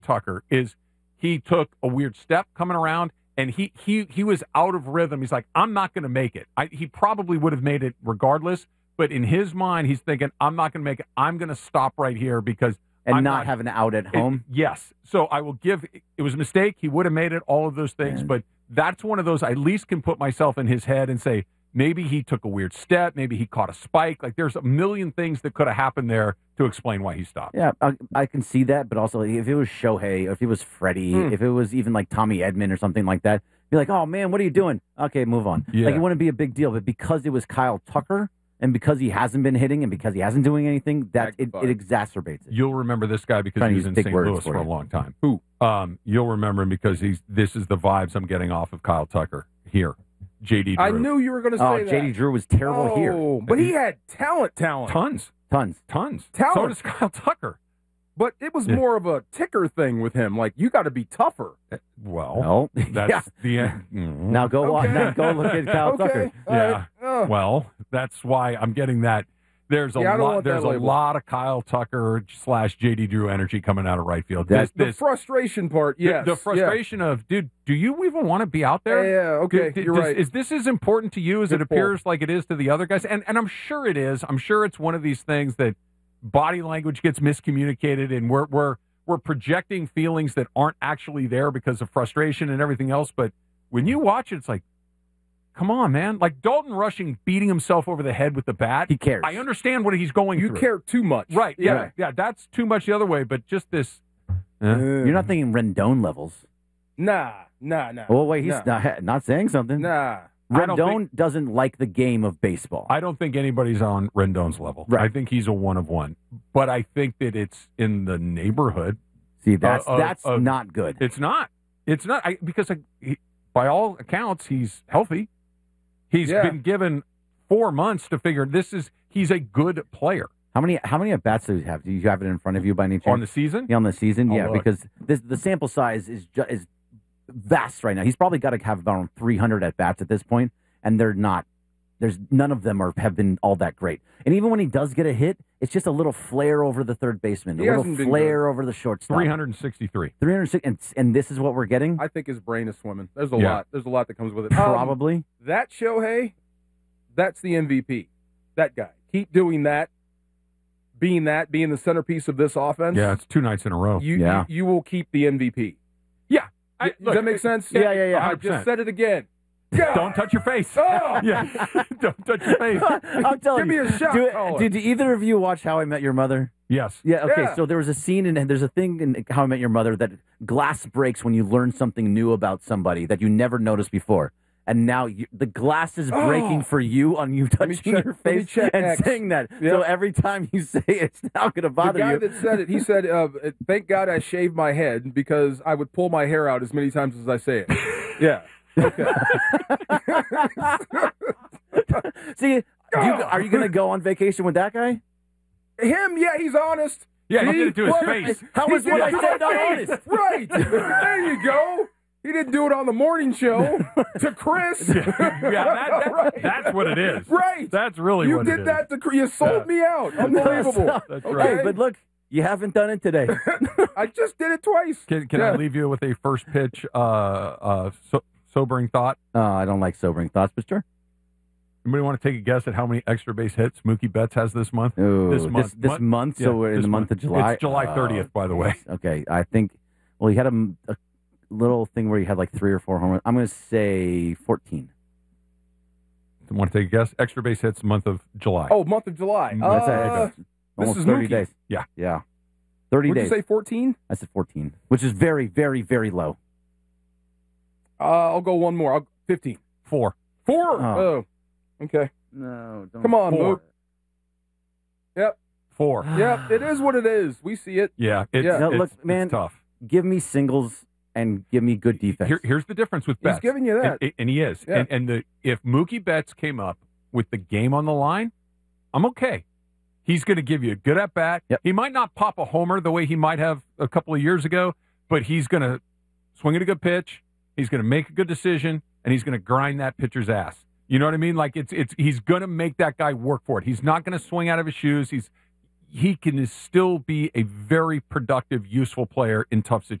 Tucker is he took a weird step coming around, and he was out of rhythm. He's like, I'm not going to make it. He probably would have made it regardless, but in his mind, he's thinking, I'm not going to make it. I'm going to stop right here because I'm not have an out at home. Yes. So I will give it was a mistake. He would have made it, all of those things, but that's one of those I at least can put myself in his head and say, maybe he took a weird step. Maybe he caught a spike. Like, there's a million things that could have happened there to explain why he stopped. Yeah, I can see that. But also, if it was Shohei, or if it was Freddie, if it was even like Tommy Edman or something like that, be like, oh, man, what are you doing? Okay, move on. Yeah. Like, it wouldn't be a big deal. But because it was Kyle Tucker, and because he hasn't been hitting, and because he hasn't doing anything, that it exacerbates it. You'll remember this guy because he was in St. Louis for a long time. Who? You'll remember him because this is the vibes I'm getting off of Kyle Tucker here. J.D. Drew. I knew you were going to say that. J.D. Drew was terrible here. But he had talent. Tons. Tons. Talent. So does Kyle Tucker. But it was more of a ticker thing with him. Like, you got to be tougher. Well, that's the end. Now go on. Now go look at Kyle Tucker. Yeah. Well, that's why I'm getting that. There's a lot of Kyle Tucker / JD Drew energy coming out of right field. The frustration part, yes. The frustration of, dude, do you even want to be out there? Yeah, okay, you're right. Is this as important to you as it appears like it is to the other guys? And I'm sure it is. I'm sure it's one of these things that body language gets miscommunicated, and we're projecting feelings that aren't actually there because of frustration and everything else. But when you watch it, it's like, come on, man. Like Dalton Rushing beating himself over the head with the bat. He cares. I understand what he's going through. You care too much. Right. Yeah. That's too much the other way. But just this. You're not thinking Rendon levels. Nah. Oh, wait, he's not saying something. Nah. Rendon doesn't like the game of baseball. I don't think anybody's on Rendon's level. Right. I think he's a one of one. But I think that it's in the neighborhood. See, that's not good. It's not. It's not. Because by all accounts, he's healthy. He's been given 4 months to figure he's a good player. How many at bats do you have? Do you have it in front of you by any chance? On the season? Yeah, on the season. Oh, yeah, look. because the sample size is vast right now. He's probably got to have about 300 at bats at this point, and they're not. There's none of them have been all that great. And even when he does get a hit, it's just a little flare over the third baseman, a little flare over the shortstop. 363. 306, and this is what we're getting. I think his brain is swimming. There's a lot. There's a lot that comes with it. Probably that Shohei, that's the MVP. That guy. Keep doing that. Being the centerpiece of this offense. Yeah, it's 2 nights in a row. You will keep the MVP. Yeah. Does that make sense? Yeah. I just said it again. Don't touch your face. Oh! Yeah. Don't touch your face. I'm telling you. Give me a shot. Did either of you watch How I Met Your Mother? Yes. Yeah, okay. Yeah. So there was a scene and there's a thing in How I Met Your Mother that glass breaks when you learn something new about somebody that you never noticed before. And now the glass is breaking for you on you touching your face and saying that. Yep. So every time you say it, it's now going to bother you. The guy that said it, he said, thank God I shaved my head because I would pull my hair out as many times as I say it. Yeah. Okay. See, are you going to go on vacation with that guy? Him? Yeah, he's honest. Yeah, he did it to his face. How was what I said not honest? Right. There you go. He didn't do it on the morning show to Chris. That's what it is. Right. That's really what it is. You did that to Chris. You sold me out. Unbelievable. That's right. Hey, but look, you haven't done it today. I just did it twice. Can I leave you with a first pitch sobering thought? I don't like sobering thoughts, but sure. Anybody want to take a guess at how many extra base hits Mookie Betts has this month? Ooh, this month? So we're in the month of July? It's July 30th, by the way. Okay, I think, well, he had a little thing where he had like 3 or 4 home runs. I'm going to say 14. Want to take a guess? Extra base hits month of July. Oh, month of July. Almost this is 30 Mookie. days. Yeah. 30 Would days. you say 14? I said 14, which is very, very, very low. I'll go one more. 15. 4. 4? Oh. Okay. No, don't. Come on, 4. Mook. Yep. 4. Yep, it is what it is. We see it. Yeah. Look, man, it's tough. Give me singles and give me good defense. Here's the difference with Betts. He's giving you that. And he is. Yeah. If Mookie Betts came up with the game on the line, I'm okay. He's going to give you a good at-bat. Yep. He might not pop a homer the way he might have a couple of years ago, but he's going to swing at a good pitch, he's going to make a good decision, and he's going to grind that pitcher's ass. You know what I mean? Like he's going to make that guy work for it. He's not going to swing out of his shoes. he can still be a very productive, useful player in tough situations.